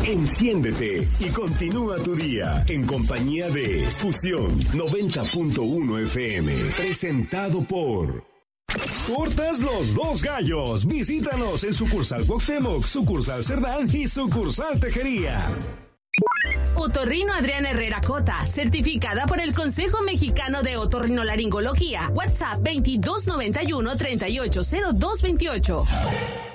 Enciéndete y continúa tu día en compañía de Fusión 90.1 FM. Presentado por Tortas Los Dos Gallos. Visítanos en sucursal Cuauhtémoc, sucursal Cerdán y sucursal Tejería. Otorrino Adriana Herrera Cota, certificada por el Consejo Mexicano de Otorrinolaringología. WhatsApp 2291 380228.